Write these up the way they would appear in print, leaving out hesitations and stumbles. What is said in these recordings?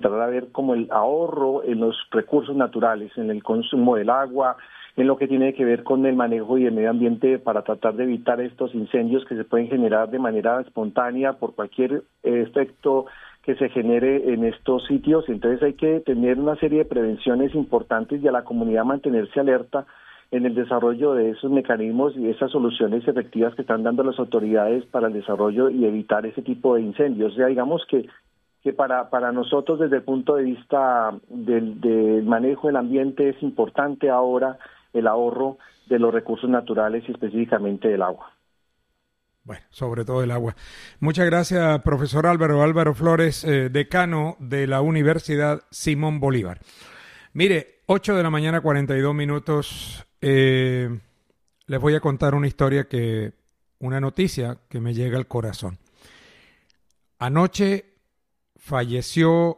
a ver como el ahorro en los recursos naturales, en el consumo del agua, en lo que tiene que ver con el manejo y el medio ambiente para tratar de evitar estos incendios que se pueden generar de manera espontánea por cualquier efecto que se genere en estos sitios. Entonces hay que tener una serie de prevenciones importantes y a la comunidad mantenerse alerta en el desarrollo de esos mecanismos y esas soluciones efectivas que están dando las autoridades para el desarrollo y evitar ese tipo de incendios. O sea, digamos que para nosotros desde el punto de vista del manejo del ambiente es importante ahora el ahorro de los recursos naturales y específicamente del agua. Bueno, sobre todo el agua. Muchas gracias, profesor Álvaro Flores, decano de la Universidad Simón Bolívar. Mire, 8 de la mañana, 42 minutos. Les voy a contar una noticia que me llega al corazón. Anoche falleció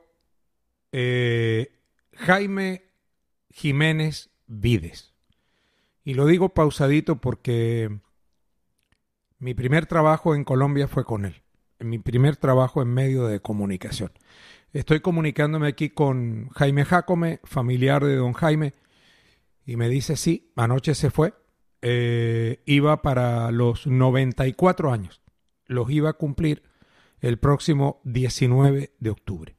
Jaime Jiménez Vides. Y lo digo pausadito porque mi primer trabajo en Colombia fue con él. Mi primer trabajo en medio de comunicación. Estoy comunicándome aquí con Jaime Jácome, familiar de don Jaime, y me dice, sí, anoche se fue. Iba para los 94 años. Los iba a cumplir el próximo 19 de octubre.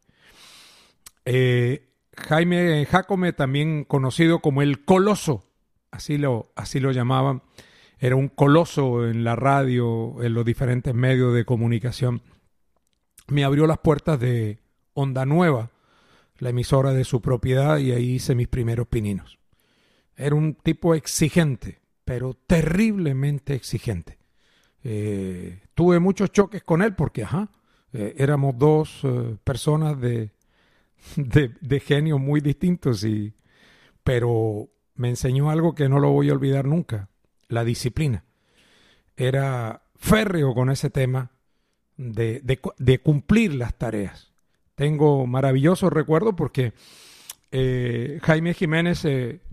Jaime Jácome, también conocido como el Coloso, así lo llamaban, era un coloso en la radio, en los diferentes medios de comunicación. Me abrió las puertas de Onda Nueva, la emisora de su propiedad, y ahí hice mis primeros pininos. Era un tipo exigente, pero terriblemente exigente. Tuve muchos choques con él porque, éramos dos personas de genios muy distintos, pero me enseñó algo que no lo voy a olvidar nunca: la disciplina. Era férreo con ese tema de cumplir las tareas. Tengo maravillosos recuerdos porque Jaime Jiménez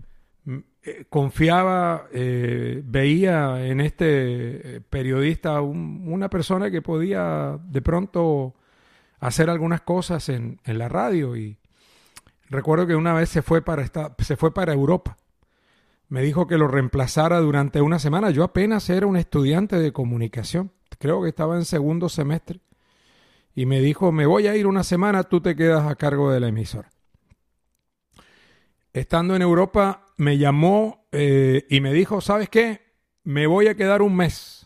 confiaba, veía en este periodista una persona que podía de pronto hacer algunas cosas en la radio, y recuerdo que una vez se fue para Europa. Me dijo que lo reemplazara durante una semana. Yo apenas era un estudiante de comunicación, creo que estaba en segundo semestre, y me dijo, me voy a ir una semana, tú te quedas a cargo de la emisora. Estando en Europa, me llamó y me dijo, ¿sabes qué? Me voy a quedar un mes.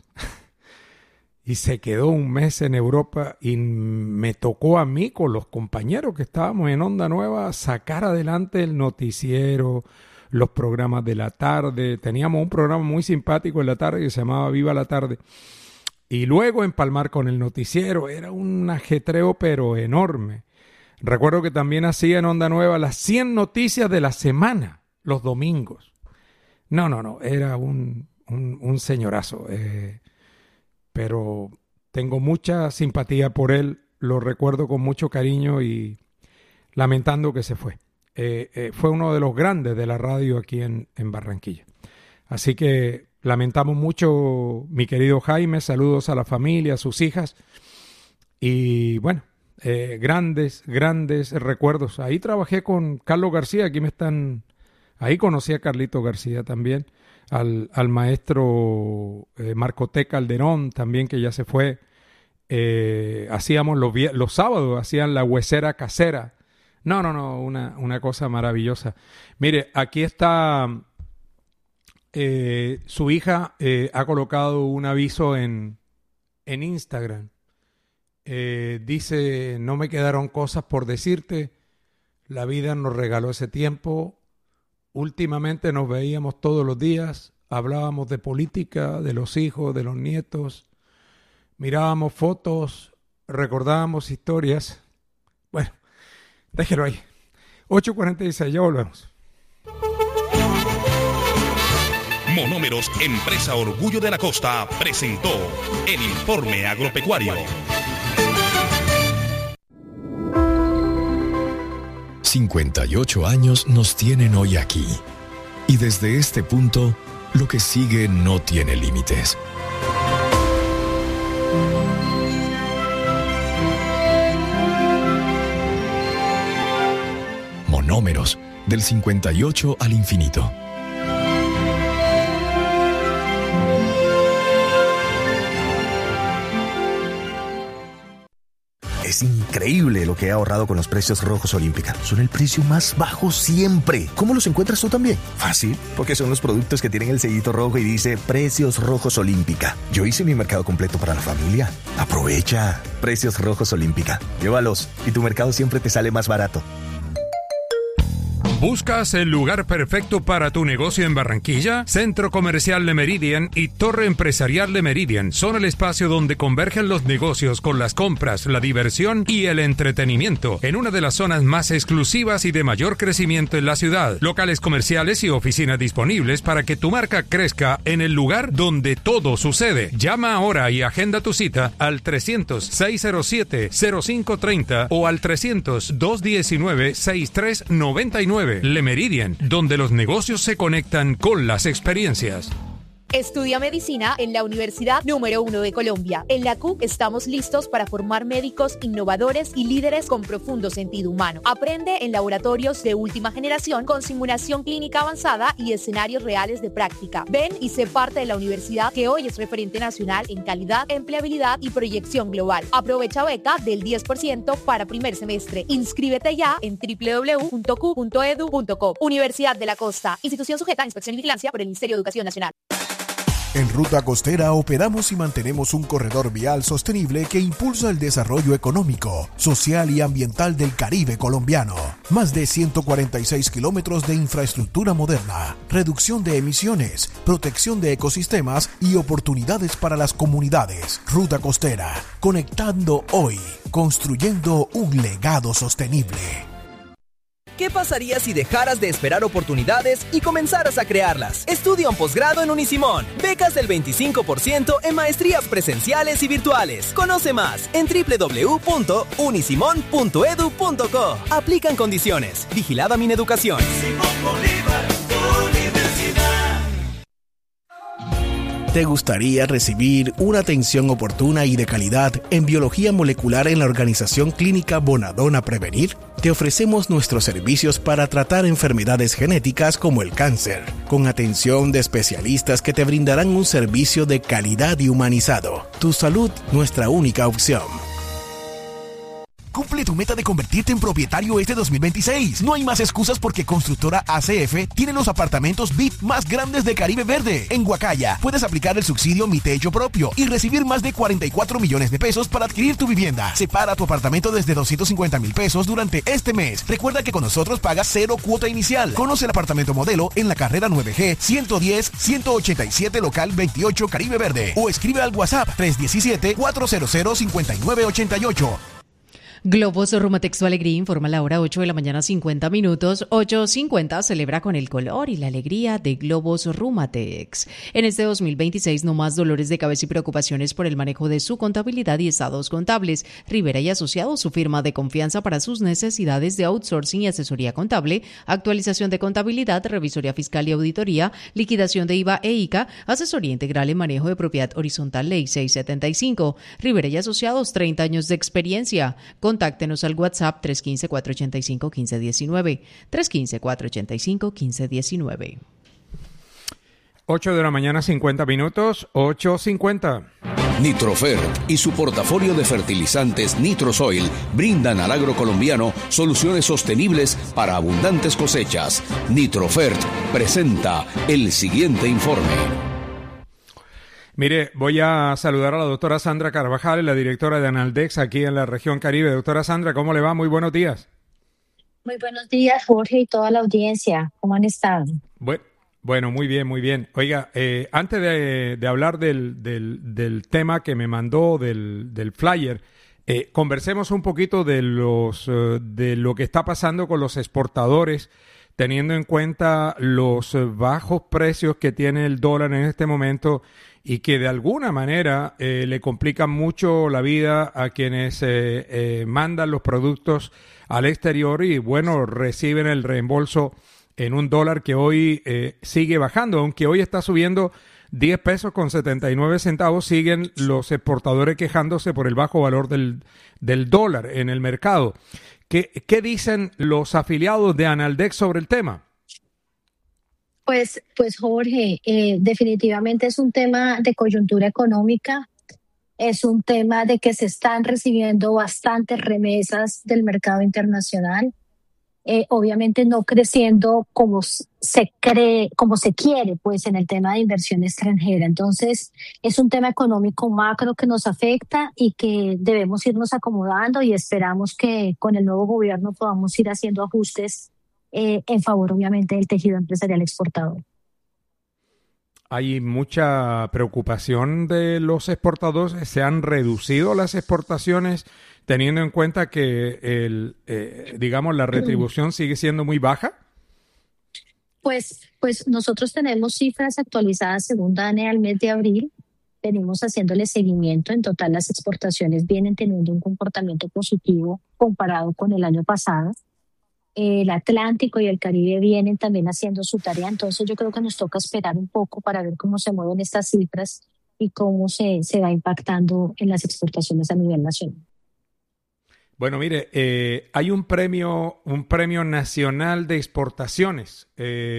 Y se quedó un mes en Europa y me tocó a mí, con los compañeros que estábamos en Onda Nueva, sacar adelante el noticiero, los programas de la tarde. Teníamos un programa muy simpático en la tarde que se llamaba Viva la Tarde. Y luego empalmar con el noticiero. Era un ajetreo pero enorme. Recuerdo que también hacía en Onda Nueva las 100 noticias de la semana, los domingos. No, era un señorazo. Pero tengo mucha simpatía por él, lo recuerdo con mucho cariño y lamentando que se fue. Fue uno de los grandes de la radio aquí en Barranquilla. Así que lamentamos mucho, mi querido Jaime, saludos a la familia, a sus hijas, y bueno, grandes recuerdos. Ahí trabajé con Carlos García, ahí conocí a Carlito García también, al maestro Marcoté Calderón también, que ya se fue. Hacíamos los sábados, hacían la huesera casera. No, una cosa maravillosa. Mire, aquí está, su hija ha colocado un aviso en Instagram. Dice, no me quedaron cosas por decirte, la vida nos regaló ese tiempo, últimamente nos veíamos todos los días, hablábamos de política, de los hijos, de los nietos, mirábamos fotos, recordábamos historias. Bueno, déjelo ahí. 8:46, ya volvemos. Monómeros, empresa orgullo de la costa, presentó el informe agropecuario. 58 años nos tienen hoy aquí. Y desde este punto, lo que sigue no tiene límites. Monómeros, del 58 al infinito. Es increíble lo que he ahorrado con los precios rojos Olímpica. Son el precio más bajo siempre. ¿Cómo los encuentras tú también? Fácil, porque son los productos que tienen el sellito rojo y dice Precios Rojos Olímpica. Yo hice mi mercado completo para la familia. Aprovecha. Precios Rojos Olímpica. Llévalos y tu mercado siempre te sale más barato. ¿Buscas el lugar perfecto para tu negocio en Barranquilla? Centro Comercial Le Méridien y Torre Empresarial Le Méridien son el espacio donde convergen los negocios con las compras, la diversión y el entretenimiento en una de las zonas más exclusivas y de mayor crecimiento en la ciudad. Locales comerciales y oficinas disponibles para que tu marca crezca en el lugar donde todo sucede. Llama ahora y agenda tu cita al 300-607-0530 o al 300-219-6399. Le Méridien, donde los negocios se conectan con las experiencias. Estudia medicina en la Universidad número 1 de Colombia. En la CUC estamos listos para formar médicos innovadores y líderes con profundo sentido humano. Aprende en laboratorios de última generación con simulación clínica avanzada y escenarios reales de práctica. Ven y sé parte de la universidad que hoy es referente nacional en calidad, empleabilidad y proyección global. Aprovecha beca del 10% para primer semestre. Inscríbete ya en www.cu.edu.co. Universidad de la Costa. Institución sujeta a inspección y vigilancia por el Ministerio de Educación Nacional. En Ruta Costera operamos y mantenemos un corredor vial sostenible que impulsa el desarrollo económico, social y ambiental del Caribe colombiano. Más de 146 kilómetros de infraestructura moderna, reducción de emisiones, protección de ecosistemas y oportunidades para las comunidades. Ruta Costera, conectando hoy, construyendo un legado sostenible. ¿Qué pasaría si dejaras de esperar oportunidades y comenzaras a crearlas? Estudia un posgrado en Unisimón. Becas del 25% en maestrías presenciales y virtuales. Conoce más en www.unisimon.edu.co. Aplican condiciones. Vigilada Mineducación. ¿Te gustaría recibir una atención oportuna y de calidad en biología molecular en la Organización Clínica Bonadona Prevenir? Te ofrecemos nuestros servicios para tratar enfermedades genéticas como el cáncer, con atención de especialistas que te brindarán un servicio de calidad y humanizado. Tu salud, nuestra única opción. Cumple tu meta de convertirte en propietario este 2026. No hay más excusas porque Constructora ACF tiene los apartamentos VIP más grandes de Caribe Verde. En Guacaya puedes aplicar el subsidio Mi Techo Propio y recibir más de 44 millones de pesos para adquirir tu vivienda. Separa tu apartamento desde 250,000 pesos durante este mes. Recuerda que con nosotros pagas 0 cuota inicial. Conoce el apartamento modelo en la carrera 9G 110-187 local 28 Caribe Verde o escribe al WhatsApp 317-400-5988. Globos Rumatex Tu Alegría informa la hora 8 de la mañana 50 minutos. 8:50 celebra con el color y la alegría de Globos Rumatex. En este 2026 no más dolores de cabeza y preocupaciones por el manejo de su contabilidad y estados contables. Rivera y Asociados, su firma de confianza para sus necesidades de outsourcing y asesoría contable, actualización de contabilidad, revisoría fiscal y auditoría, liquidación de IVA e ICA, asesoría integral en manejo de propiedad horizontal Ley 675. Rivera y Asociados, 30 años de experiencia. Contáctenos al WhatsApp 315-485-1519, 315-485-1519. 8 de la mañana, 50 minutos, 8:50. Nitrofert y su portafolio de fertilizantes Nitrosoil brindan al agro colombiano soluciones sostenibles para abundantes cosechas. Nitrofert presenta el siguiente informe. Mire, voy a saludar a la doctora Sandra Carvajal, la directora de Analdex aquí en la región Caribe. Doctora Sandra, ¿cómo le va? Muy buenos días. Muy buenos días, Jorge, y toda la audiencia. ¿Cómo han estado? Bueno, muy bien, muy bien. Oiga, antes de hablar del tema que me mandó del flyer, conversemos un poquito de lo que está pasando con los exportadores, teniendo en cuenta los bajos precios que tiene el dólar en este momento y que de alguna manera le complican mucho la vida a quienes mandan los productos al exterior y, bueno, reciben el reembolso en $1 que hoy sigue bajando, aunque hoy está subiendo 10 pesos con 79 centavos, siguen los exportadores quejándose por el bajo valor del dólar en el mercado. ¿Qué dicen los afiliados de Analdex sobre el tema? Pues Jorge, definitivamente es un tema de coyuntura económica, es un tema de que se están recibiendo bastantes remesas del mercado internacional, obviamente no creciendo como se cree, como se quiere, pues en el tema de inversión extranjera. Entonces, es un tema económico macro que nos afecta y que debemos irnos acomodando y esperamos que con el nuevo gobierno podamos ir haciendo ajustes en favor, obviamente, del tejido empresarial exportador. Hay mucha preocupación de los exportadores. ¿Se han reducido las exportaciones teniendo en cuenta que la retribución sigue siendo muy baja? Pues nosotros tenemos cifras actualizadas según DANE al mes de abril. Venimos haciéndole seguimiento. En total, las exportaciones vienen teniendo un comportamiento positivo comparado con el año pasado. El Atlántico y el Caribe vienen también haciendo su tarea, entonces yo creo que nos toca esperar un poco para ver cómo se mueven estas cifras y cómo se va impactando en las exportaciones a nivel nacional. Bueno, mire, hay un premio nacional de exportaciones.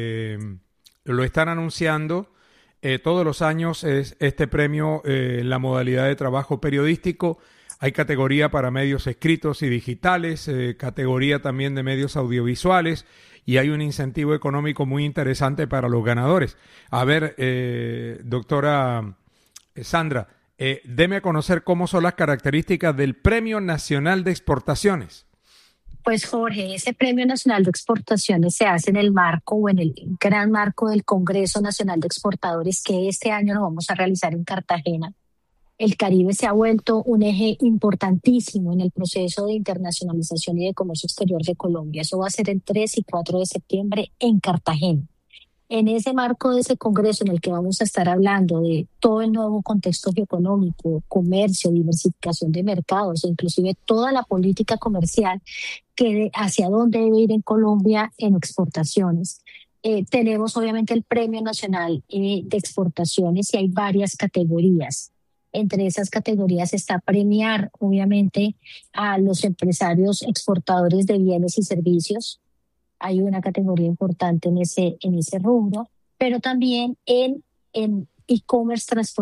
Lo están anunciando todos los años. Es este premio en la modalidad de trabajo periodístico. Hay categoría para medios escritos y digitales, categoría también de medios audiovisuales, y hay un incentivo económico muy interesante para los ganadores. A ver, doctora Sandra, deme a conocer cómo son las características del Premio Nacional de Exportaciones. Pues Jorge, ese Premio Nacional de Exportaciones se hace en el marco o en el gran marco del Congreso Nacional de Exportadores, que este año lo vamos a realizar en Cartagena. El Caribe se ha vuelto un eje importantísimo en el proceso de internacionalización y de comercio exterior de Colombia. Eso va a ser el 3 y 4 de septiembre en Cartagena. En ese marco de ese congreso en el que vamos a estar hablando de todo el nuevo contexto geoeconómico, comercio, diversificación de mercados e inclusive toda la política comercial que hacia dónde debe ir en Colombia en exportaciones. Tenemos obviamente el Premio Nacional de Exportaciones y hay varias categorías. Entre esas categorías está premiar, obviamente, a los empresarios exportadores de bienes y servicios. Hay una categoría importante en ese rubro, pero también en e-commerce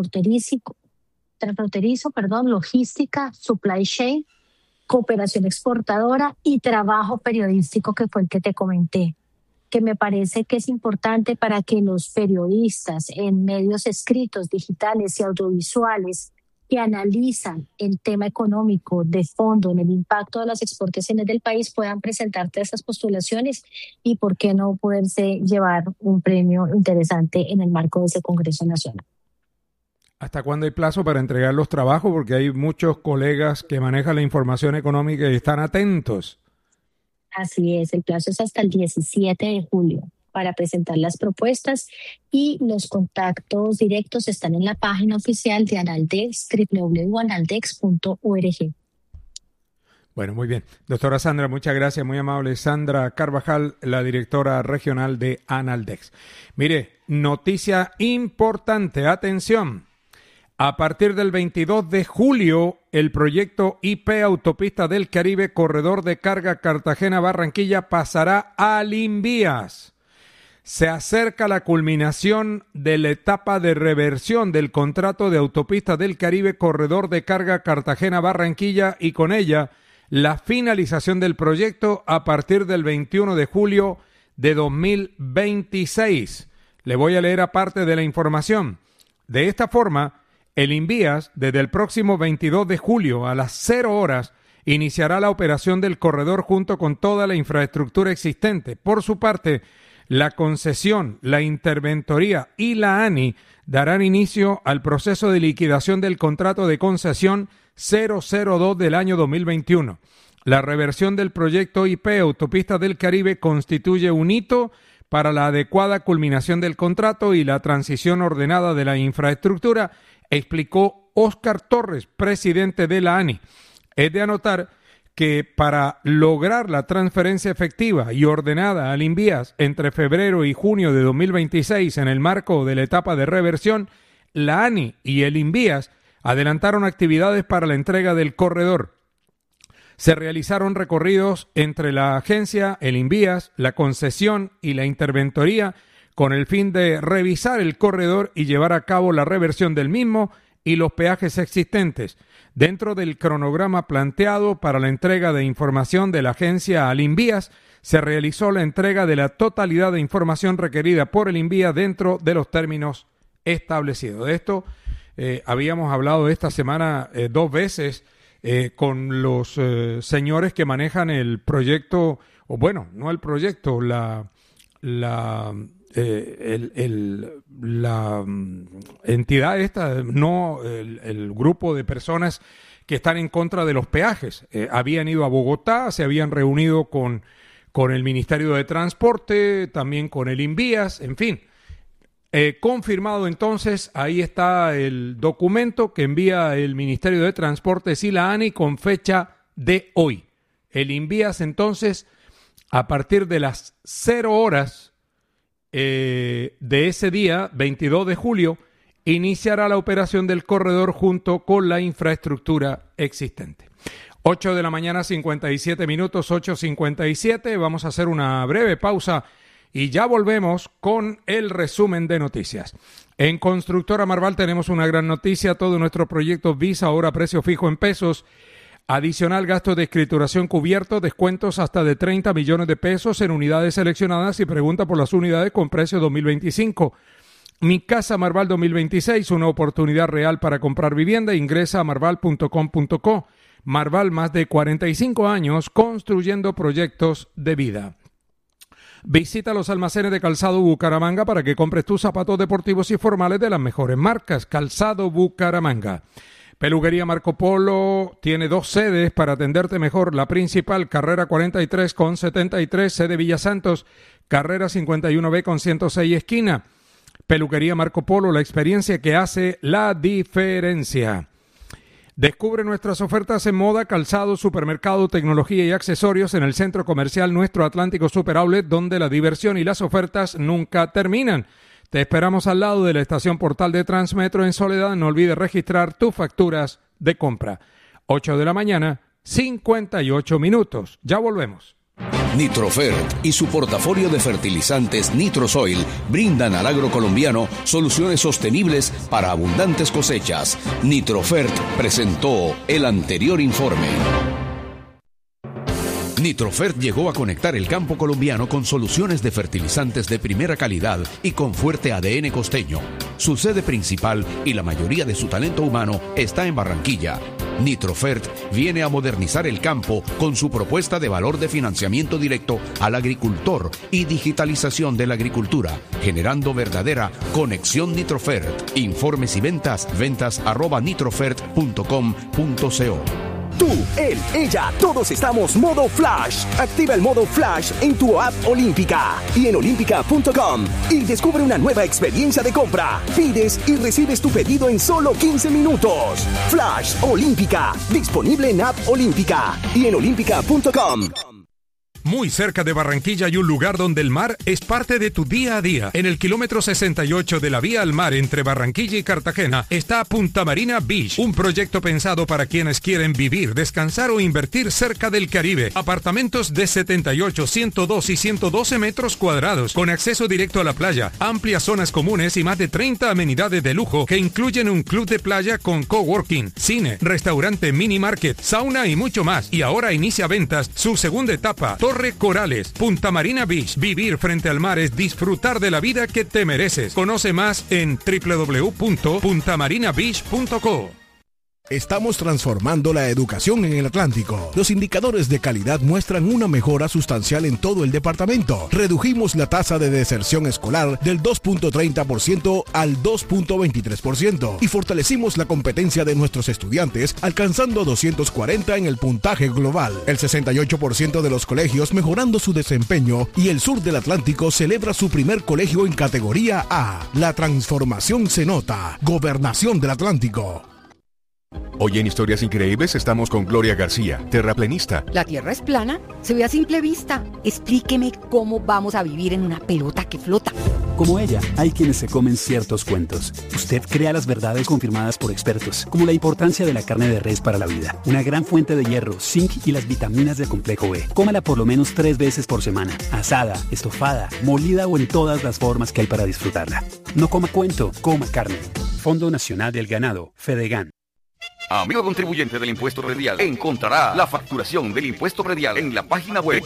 transfronterizo, logística, supply chain, cooperación exportadora y trabajo periodístico, que fue el que te comenté, que me parece que es importante para que los periodistas en medios escritos, digitales y audiovisuales que analizan el tema económico de fondo en el impacto de las exportaciones del país puedan presentarte esas postulaciones y por qué no poderse llevar un premio interesante en el marco de ese Congreso Nacional. ¿Hasta cuándo hay plazo para entregar los trabajos? Porque hay muchos colegas que manejan la información económica y están atentos. Así es, el plazo es hasta el 17 de julio para presentar las propuestas y los contactos directos están en la página oficial de Analdex, www.analdex.org. Bueno, muy bien. Doctora Sandra, muchas gracias, muy amable. Sandra Carvajal, la directora regional de Analdex. Mire, noticia importante, atención. A partir del 22 de julio, el proyecto IP Autopista del Caribe, Corredor de Carga Cartagena-Barranquilla, pasará al Invías. Se acerca la culminación de la etapa de reversión del contrato de Autopista del Caribe, Corredor de Carga Cartagena-Barranquilla, y con ella la finalización del proyecto a partir del 21 de julio de 2026. Le voy a leer aparte de la información. De esta forma, el Invías, desde el próximo 22 de julio a las 0 horas, iniciará la operación del corredor junto con toda la infraestructura existente. Por su parte, la concesión, la interventoría y la ANI darán inicio al proceso de liquidación del contrato de concesión 002 del año 2021. La reversión del proyecto IP Autopista del Caribe constituye un hito para la adecuada culminación del contrato y la transición ordenada de la infraestructura, explicó Óscar Torres, presidente de la ANI. Es de anotar que para lograr la transferencia efectiva y ordenada al Invías entre febrero y junio de 2026 en el marco de la etapa de reversión, la ANI y el Invías adelantaron actividades para la entrega del corredor. Se realizaron recorridos entre la agencia, el Invías, la concesión y la interventoría con el fin de revisar el corredor y llevar a cabo la reversión del mismo y los peajes existentes, dentro del cronograma planteado para la entrega de información de la agencia al Invías. Se realizó la entrega de la totalidad de información requerida por el Invías dentro de los términos establecidos. De esto habíamos hablado esta semana 2 veces con los señores que manejan el proyecto, o bueno, no el proyecto, la entidad esta, no el grupo de personas que están en contra de los peajes. Habían ido a Bogotá, se habían reunido con el Ministerio de Transporte, también con el Invías, en fin. Confirmado entonces, ahí está el documento que envía el Ministerio de Transportes y la ANI con fecha de hoy. El Invías entonces, a partir de las 0 horas de ese día, 22 de julio, iniciará la operación del corredor junto con la infraestructura existente. 8 de la mañana, 57 minutos, 8:57. Vamos a hacer una breve pausa y ya volvemos con el resumen de noticias. En Constructora Marval tenemos una gran noticia. Todo nuestro proyecto Visa ahora a precio fijo en pesos. Adicional gasto de escrituración cubierto, descuentos hasta de 30 millones de pesos en unidades seleccionadas y pregunta por las unidades con precio 2025. Mi Casa Marval 2026, una oportunidad real para comprar vivienda. Ingresa a marval.com.co. Marval, más de 45 años construyendo proyectos de vida. Visita los almacenes de Calzado Bucaramanga para que compres tus zapatos deportivos y formales de las mejores marcas. Calzado Bucaramanga. Peluquería Marco Polo tiene 2 sedes para atenderte mejor. La principal, carrera 43 con 73, sede Villa Santos, carrera 51B con 106, esquina. Peluquería Marco Polo, la experiencia que hace la diferencia. Descubre nuestras ofertas en moda, calzado, supermercado, tecnología y accesorios en el centro comercial Nuestro Atlántico Super Outlet, donde la diversión y las ofertas nunca terminan. Te esperamos al lado de la estación Portal de Transmetro en Soledad. No olvides registrar tus facturas de compra. 8 de la mañana, 58 minutos. Ya volvemos. Nitrofert y su portafolio de fertilizantes Nitrosoil brindan al agro colombiano soluciones sostenibles para abundantes cosechas. Nitrofert presentó el anterior informe. Nitrofert llegó a conectar el campo colombiano con soluciones de fertilizantes de primera calidad y con fuerte ADN costeño. Su sede principal y la mayoría de su talento humano está en Barranquilla. Nitrofert viene a modernizar el campo con su propuesta de valor de financiamiento directo al agricultor y digitalización de la agricultura, generando verdadera conexión Nitrofert. Informes y ventas@nitrofert.com.co. Tú, él, ella, todos estamos modo Flash. Activa el modo Flash en tu app Olímpica y en olímpica.com y descubre una nueva experiencia de compra. Pides y recibes tu pedido en solo 15 minutos. Flash Olímpica, disponible en app Olímpica y en olímpica.com. Muy cerca de Barranquilla hay un lugar donde el mar es parte de tu día a día. En el kilómetro 68 de la vía al mar entre Barranquilla y Cartagena está Punta Marina Beach, un proyecto pensado para quienes quieren vivir, descansar o invertir cerca del Caribe. Apartamentos de 78, 102 y 112 metros cuadrados, con acceso directo a la playa, amplias zonas comunes y más de 30 amenidades de lujo que incluyen un club de playa con coworking, cine, restaurante, mini market, sauna y mucho más. Y ahora inicia ventas su segunda etapa. Torre Corales, Punta Marina Beach. Vivir frente al mar es disfrutar de la vida que te mereces. Conoce más en www.puntamarinabeach.co. Estamos transformando la educación en el Atlántico. Los indicadores de calidad muestran una mejora sustancial en todo el departamento. Redujimos la tasa de deserción escolar del 2.30% al 2.23% y fortalecimos la competencia de nuestros estudiantes, alcanzando 240 en el puntaje global. El 68% de los colegios mejorando su desempeño y el sur del Atlántico celebra su primer colegio en categoría A. La transformación se nota. Gobernación del Atlántico. Hoy en Historias Increíbles estamos con Gloria García, terraplenista. ¿La Tierra es plana? Se ve a simple vista. Explíqueme cómo vamos a vivir en una pelota que flota. Como ella, hay quienes se comen ciertos cuentos. Usted crea las verdades confirmadas por expertos, como la importancia de la carne de res para la vida, una gran fuente de hierro, zinc y las vitaminas del complejo B. Cómala por lo menos 3 veces por semana, asada, estofada, molida o en todas las formas que hay para disfrutarla. No coma cuento, coma carne. Fondo Nacional del Ganado, FEDEGAN. Amigo contribuyente del impuesto predial, encontrará la facturación del impuesto predial en la página web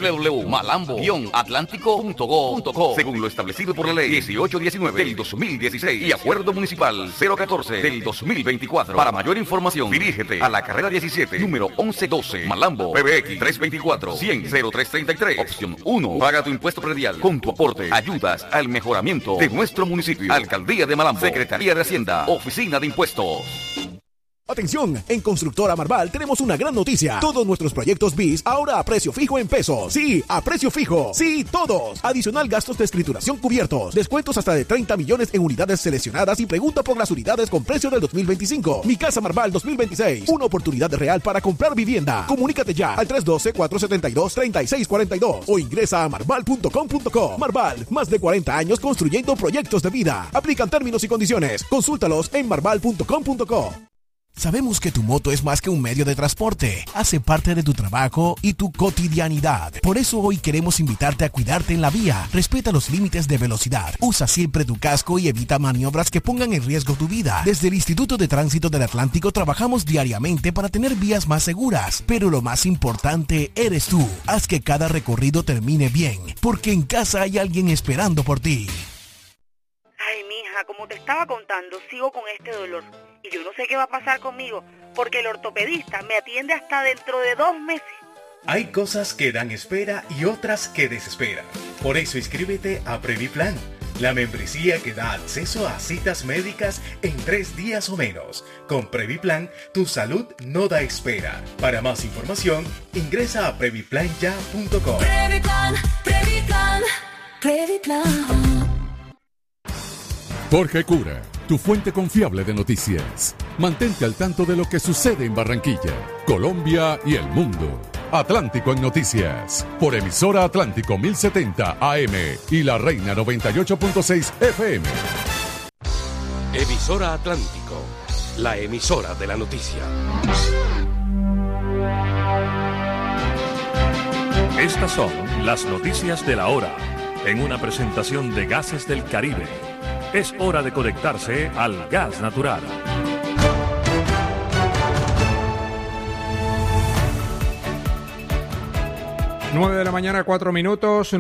www.malambo-atlántico.go.co según lo establecido por la ley 1819 del 2016 y acuerdo municipal 014 del 2024. Para mayor información, dirígete a la carrera 17, número 1112, Malambo, PBX 324-100-0333, opción 1. Paga tu impuesto predial. Con tu aporte, ayudas al mejoramiento de nuestro municipio. Alcaldía de Malambo, Secretaría de Hacienda, Oficina de Impuestos. Atención, en Constructora Marval tenemos una gran noticia. Todos nuestros proyectos BIS ahora a precio fijo en pesos. Sí, a precio fijo. Sí, todos. Adicional gastos de escrituración cubiertos. Descuentos hasta de 30 millones en unidades seleccionadas y pregunta por las unidades con precio del 2025. Mi Casa Marval 2026. Una oportunidad real para comprar vivienda. Comunícate ya al 312-472-3642 o ingresa a marval.com.co. Marval, más de 40 años construyendo proyectos de vida. Aplican términos y condiciones. Consúltalos en marval.com.co. Sabemos que tu moto es más que un medio de transporte, hace parte de tu trabajo y tu cotidianidad. Por eso hoy queremos invitarte a cuidarte en la vía. Respeta los límites de velocidad, usa siempre tu casco y evita maniobras que pongan en riesgo tu vida. Desde el Instituto de Tránsito del Atlántico trabajamos diariamente para tener vías más seguras, pero lo más importante eres tú. Haz que cada recorrido termine bien, porque en casa hay alguien esperando por ti. Ay, mija, como te estaba contando, sigo con este dolor. Y yo no sé qué va a pasar conmigo, porque el ortopedista me atiende hasta dentro de 2 meses. Hay cosas que dan espera y otras que desesperan. Por eso inscríbete a Previplan, la membresía que da acceso a citas médicas en 3 días o menos. Con Previplan, tu salud no da espera. Para más información, ingresa a previplanya.com. Previplan, Previplan, Previplan. Jorge Cura, tu fuente confiable de noticias. Mantente al tanto de lo que sucede en Barranquilla, Colombia y el mundo. Atlántico en Noticias, por emisora Atlántico 1070 AM y La Reina 98.6 FM. Emisora Atlántico, la emisora de la noticia. Estas son las noticias de la hora, en una presentación de Gases del Caribe. Es hora de conectarse al gas natural. Nueve de la mañana, 4 minutos.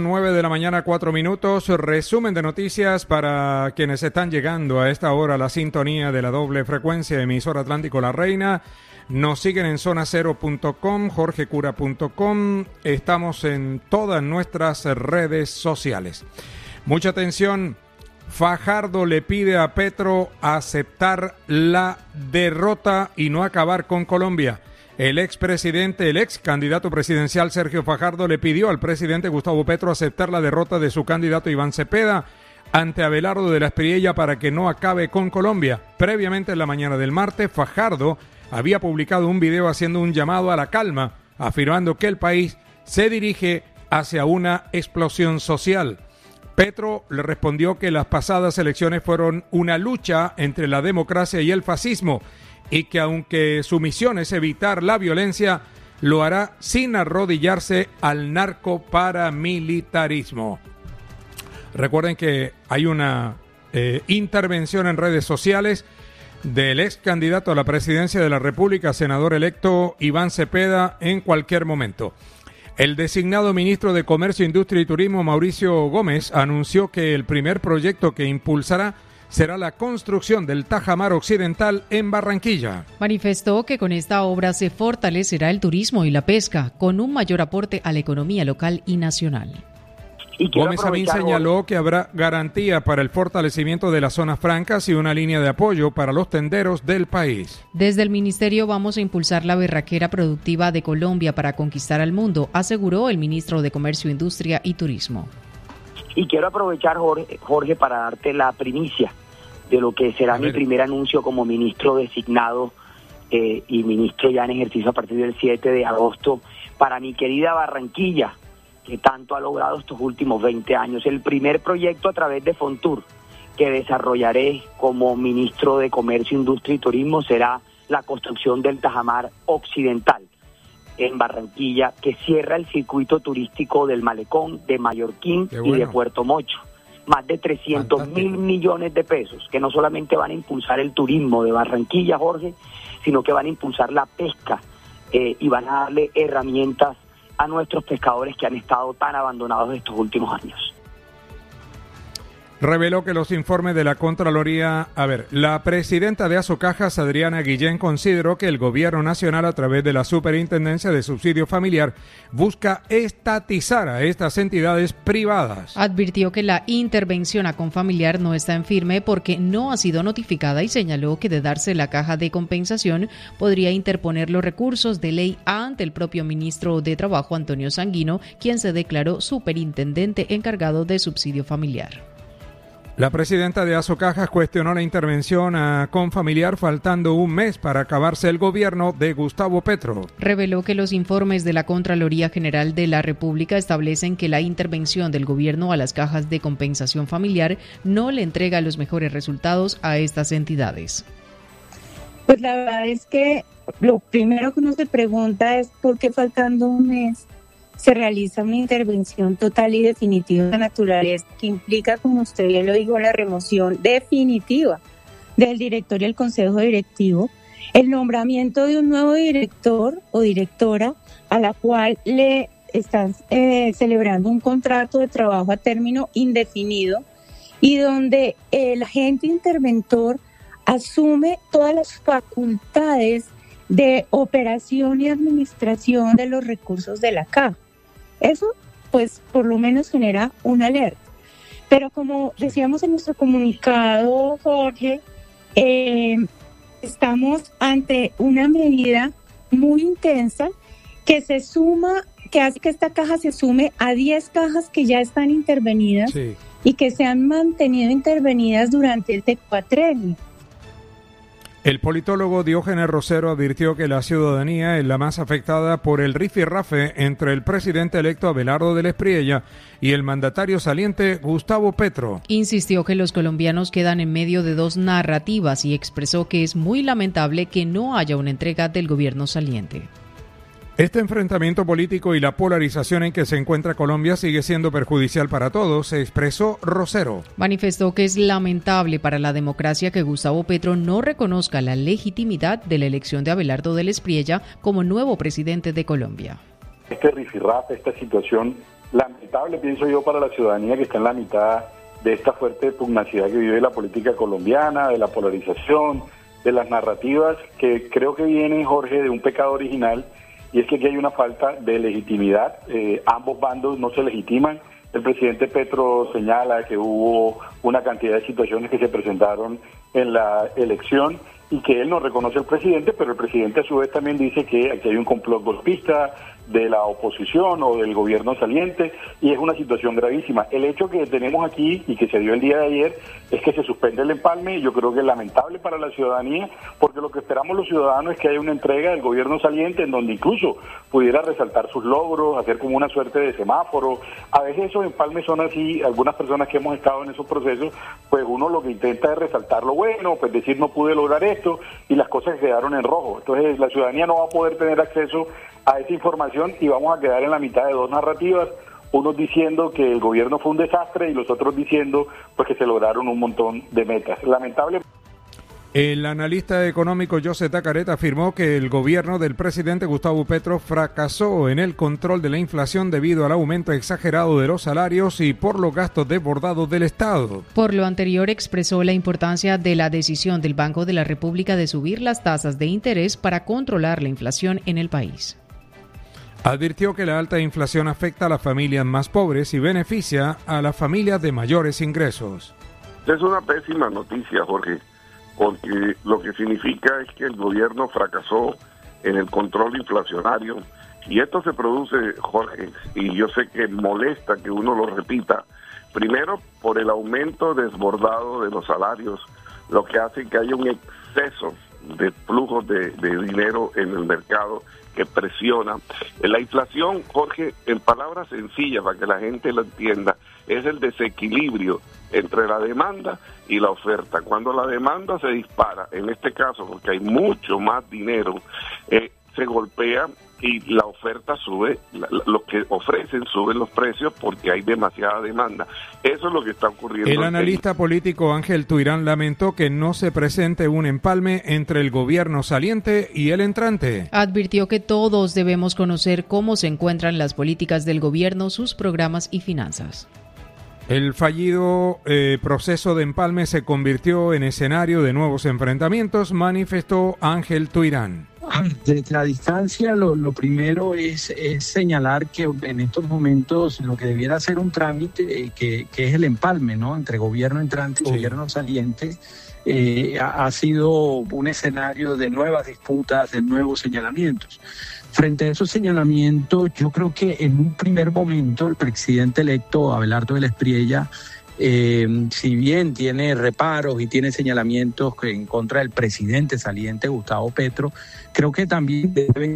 Resumen de noticias para quienes están llegando a esta hora a la sintonía de la doble frecuencia de emisora Atlántico La Reina. Nos siguen en zonacero.com, jorgecura.com. Estamos en todas nuestras redes sociales. Mucha atención. Fajardo le pide a Petro aceptar la derrota y no acabar con Colombia. El ex candidato presidencial Sergio Fajardo le pidió al presidente Gustavo Petro aceptar la derrota de su candidato Iván Cepeda ante Abelardo de la Espriella para que no acabe con Colombia. Previamente, en la mañana del martes, Fajardo había publicado un video haciendo un llamado a la calma, afirmando que el país se dirige hacia una explosión social. Petro le respondió que las pasadas elecciones fueron una lucha entre la democracia y el fascismo y que aunque su misión es evitar la violencia, lo hará sin arrodillarse al narcoparamilitarismo. Recuerden que hay una intervención en redes sociales del ex candidato a la presidencia de la República, senador electo Iván Cepeda, en cualquier momento. El designado ministro de Comercio, Industria y Turismo, Mauricio Gómez, anunció que el primer proyecto que impulsará será la construcción del Tajamar Occidental en Barranquilla. Manifestó que con esta obra se fortalecerá el turismo y la pesca, con un mayor aporte a la economía local y nacional. Gómez también señaló que habrá garantía para el fortalecimiento de las zonas francas y una línea de apoyo para los tenderos del país. Desde el ministerio vamos a impulsar la berraquera productiva de Colombia para conquistar al mundo, aseguró el ministro de Comercio, Industria y Turismo. Y quiero aprovechar, Jorge, para darte la primicia de lo que será mi primer anuncio como ministro designado y ministro ya en ejercicio a partir del 7 de agosto, para mi querida Barranquilla, que tanto ha logrado estos últimos 20 años. El primer proyecto a través de Fontur que desarrollaré como ministro de Comercio, Industria y Turismo será la construcción del Tajamar Occidental en Barranquilla, que cierra el circuito turístico del Malecón, de Mallorquín y de Puerto Mocho. Más de 300.000 millones de pesos, que no solamente van a impulsar el turismo de Barranquilla, Jorge, sino que van a impulsar la pesca y van a darle herramientas a nuestros pescadores que han estado tan abandonados estos últimos años. Reveló que los informes de la Contraloría... la presidenta de Asocajas, Adriana Guillén, consideró que el gobierno nacional, a través de la Superintendencia de Subsidio Familiar, busca estatizar a estas entidades privadas. Advirtió que la intervención a Confamiliar no está en firme porque no ha sido notificada y señaló que de darse la caja de compensación podría interponer los recursos de ley ante el propio ministro de Trabajo, Antonio Sanguino, quien se declaró superintendente encargado de subsidio familiar. La presidenta de Asocajas cuestionó la intervención a Confamiliar faltando un mes para acabarse el gobierno de Gustavo Petro. Reveló que los informes de la Contraloría General de la República establecen que la intervención del gobierno a las cajas de compensación familiar no le entrega los mejores resultados a estas entidades. Pues la verdad es que lo primero que uno se pregunta es por qué faltando un mes se realiza una intervención total y definitiva de naturaleza que implica, como usted bien lo dijo, la remoción definitiva del director y el consejo directivo, el nombramiento de un nuevo director o directora a la cual le están celebrando un contrato de trabajo a término indefinido y donde el agente interventor asume todas las facultades de operación y administración de los recursos de la caja. Eso, pues, por lo menos genera una alerta. Pero como decíamos en nuestro comunicado, Jorge, estamos ante una medida muy intensa que se suma, que hace que esta caja se sume a 10 cajas que ya están intervenidas y que se han mantenido intervenidas durante este cuatrenio. El politólogo Diógenes Rosero advirtió que la ciudadanía es la más afectada por el rifirrafe entre el presidente electo Abelardo del Espriella y el mandatario saliente Gustavo Petro. Insistió que los colombianos quedan en medio de dos narrativas y expresó que es muy lamentable que no haya una entrega del gobierno saliente. Este enfrentamiento político y la polarización en que se encuentra Colombia sigue siendo perjudicial para todos, se expresó Rosero. Manifestó que es lamentable para la democracia que Gustavo Petro no reconozca la legitimidad de la elección de Abelardo del Espriella como nuevo presidente de Colombia. Este rifirrafe, esta situación lamentable, pienso yo, para la ciudadanía que está en la mitad de esta fuerte pugnacidad que vive la política colombiana, de la polarización, de las narrativas, que creo que vienen, Jorge, de un pecado original. Y es que aquí hay una falta de legitimidad, ambos bandos no se legitiman. El presidente Petro señala que hubo una cantidad de situaciones que se presentaron en la elección y que él no reconoce al presidente, pero el presidente a su vez también dice que aquí hay un complot golpista de la oposición o del gobierno saliente y es una situación gravísima. El hecho que tenemos aquí y que se dio el día de ayer es que se suspende el empalme y yo creo que es lamentable para la ciudadanía porque lo que esperamos los ciudadanos es que haya una entrega del gobierno saliente en donde incluso pudiera resaltar sus logros, hacer como una suerte de semáforo. A veces esos empalmes son así, algunas personas que hemos estado en esos procesos, pues uno lo que intenta es resaltar lo bueno, pues decir no pude lograr esto y las cosas quedaron en rojo. Entonces la ciudadanía no va a poder tener acceso a esa información y vamos a quedar en la mitad de dos narrativas, unos diciendo que el gobierno fue un desastre y los otros diciendo pues que se lograron un montón de metas. Lamentable. El analista económico José Tacaret afirmó que el gobierno del presidente Gustavo Petro fracasó en el control de la inflación debido al aumento exagerado de los salarios y por los gastos desbordados del Estado. Por lo anterior, expresó la importancia de la decisión del Banco de la República de subir las tasas de interés para controlar la inflación en el país. Advirtió que la alta inflación afecta a las familias más pobres y beneficia a las familias de mayores ingresos. Es una pésima noticia, Jorge, porque lo que significa es que el gobierno fracasó en el control inflacionario y esto se produce, Jorge, y yo sé que molesta que uno lo repita, primero por el aumento desbordado de los salarios, lo que hace que haya un exceso de flujos de dinero en el mercado que presiona. La inflación, Jorge, en palabras sencillas para que la gente lo entienda, es el desequilibrio entre la demanda y la oferta. Cuando la demanda se dispara, en este caso porque hay mucho más dinero, se golpea y la oferta sube, lo que ofrecen suben los precios porque hay demasiada demanda. Eso es lo que está ocurriendo. El analista político Ángel Tuirán lamentó que no se presente un empalme entre el gobierno saliente y el entrante. Advirtió que todos debemos conocer cómo se encuentran las políticas del gobierno, sus programas y finanzas. El fallido proceso de empalme se convirtió en escenario de nuevos enfrentamientos, manifestó Ángel Tuirán. Desde la distancia, lo primero es señalar que en estos momentos lo que debiera ser un trámite, que es el empalme, ¿no?, entre gobierno entrante y gobierno saliente, ha sido un escenario de nuevas disputas, de nuevos señalamientos. Frente a esos señalamientos, yo creo que en un primer momento el presidente electo, Abelardo Vélez Priella, si bien tiene reparos y tiene señalamientos en contra del presidente saliente Gustavo Petro, creo que también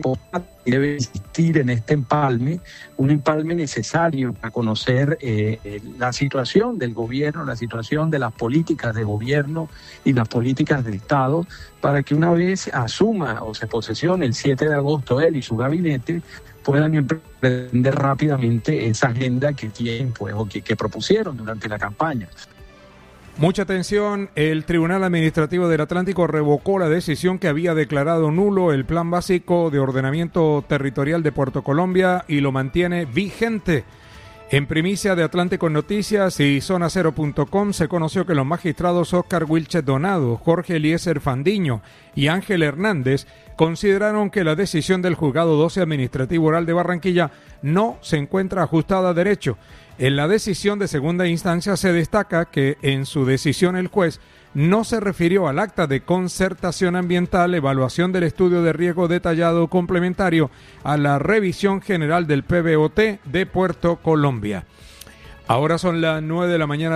debe insistir en este empalme, un empalme necesario para conocer la situación del gobierno, la situación de las políticas de gobierno y las políticas de Estado, para que una vez asuma o se posesione el 7 de agosto él y su gabinete, puedan emprender rápidamente esa agenda que tienen, pues, o que propusieron durante la campaña. Mucha atención, el Tribunal Administrativo del Atlántico revocó la decisión que había declarado nulo el Plan Básico de Ordenamiento Territorial de Puerto Colombia y lo mantiene vigente. En primicia de Atlántico Noticias y zonacero.com se conoció que los magistrados Óscar Wilches Donado, Jorge Eliezer Fandiño y Ángel Hernández consideraron que la decisión del Juzgado 12 Administrativo Oral de Barranquilla no se encuentra ajustada a derecho. En la decisión de segunda instancia se destaca que en su decisión el juez no se refirió al acta de concertación ambiental, evaluación del estudio de riesgo detallado complementario a la revisión general del PBOT de Puerto Colombia. Ahora son las 9 de la mañana,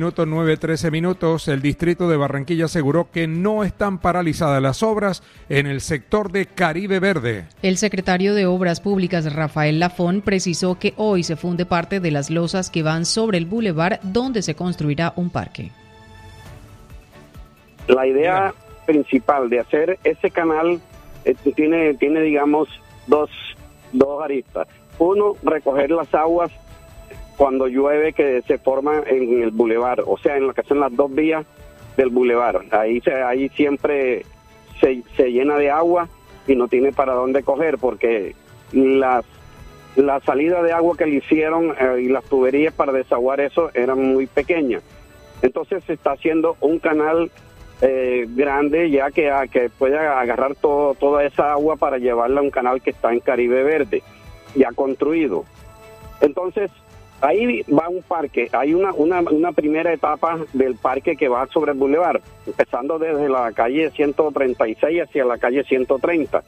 9:13 minutos. El distrito de Barranquilla aseguró que no están paralizadas las obras en el sector de Caribe Verde. El secretario de Obras Públicas, Rafael Lafón, precisó que hoy se funde parte de las losas que van sobre el bulevar donde se construirá un parque. La idea principal de hacer ese canal tiene digamos, dos aristas. Uno, recoger las aguas cuando llueve que se forman en el bulevar, o sea, en lo que son las dos vías del bulevar. Ahí siempre se llena de agua y no tiene para dónde coger, porque la salida de agua que le hicieron y las tuberías para desaguar eso eran muy pequeñas. Entonces se está haciendo un canal grande ya que puede agarrar toda esa agua para llevarla a un canal que está en Caribe Verde, ya construido. Entonces, ahí va un parque, hay una primera etapa del parque que va sobre el bulevar, empezando desde la calle 136 hacia la calle 130.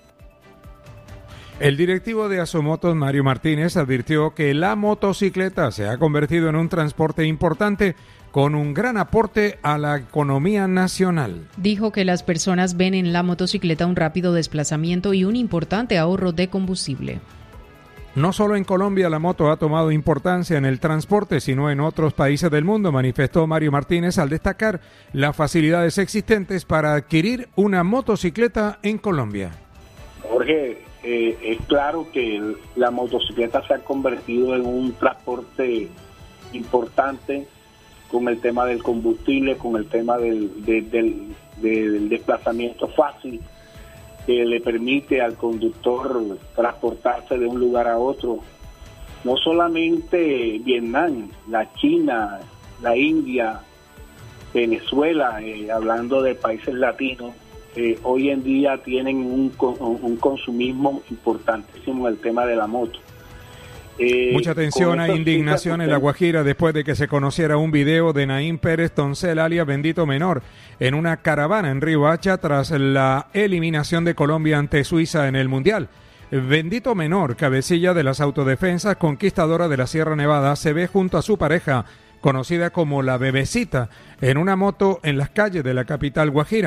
El directivo de Asomotos, Mario Martínez, advirtió que la motocicleta se ha convertido en un transporte importante con un gran aporte a la economía nacional. Dijo que las personas ven en la motocicleta un rápido desplazamiento y un importante ahorro de combustible. No solo en Colombia la moto ha tomado importancia en el transporte, sino en otros países del mundo, manifestó Mario Martínez al destacar las facilidades existentes para adquirir una motocicleta en Colombia. Jorge, es claro que la motocicleta se ha convertido en un transporte importante con el tema del combustible, con el tema del desplazamiento fácil, que le permite al conductor transportarse de un lugar a otro. No solamente Vietnam, la China, la India, Venezuela, hablando de países latinos, hoy en día tienen un consumismo importantísimo en el tema de la moto. Mucha atención, hay indignación en La Guajira después de que se conociera un video de Naín Pérez Toncel, alias Bendito Menor, en una caravana en Riohacha tras la eliminación de Colombia ante Suiza en el Mundial. Bendito Menor, cabecilla de las autodefensas, conquistadora de la Sierra Nevada, se ve junto a su pareja, conocida como la Bebecita, en una moto en las calles de la capital Guajira.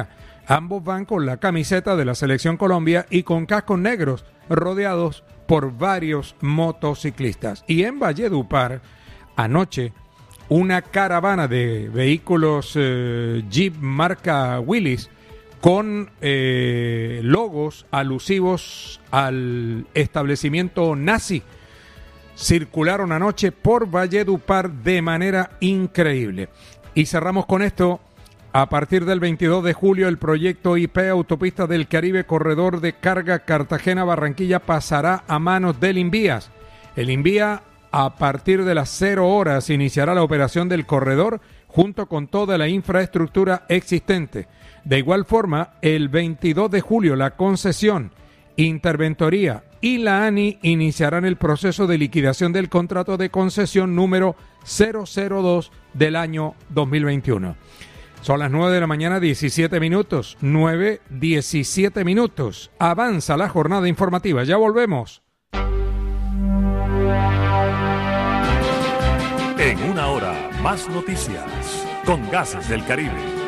Ambos van con la camiseta de la Selección Colombia y con cascos negros, rodeados por varios motociclistas. Y en Valledupar, anoche, una caravana de vehículos Jeep marca Willys con logos alusivos al establecimiento nazi circularon anoche por Valledupar de manera increíble. Y cerramos con esto. A partir del 22 de julio, el proyecto IP Autopista del Caribe Corredor de Carga Cartagena-Barranquilla pasará a manos del Invías. El Invía, a partir de las 0 horas, iniciará la operación del corredor junto con toda la infraestructura existente. De igual forma, el 22 de julio, la concesión, Interventoría y la ANI iniciarán el proceso de liquidación del contrato de concesión número 002 del año 2021. Son las 9 de la mañana, 17 minutos. 9:17 minutos. Avanza la jornada informativa. Ya volvemos. En una hora, más noticias con Gases del Caribe.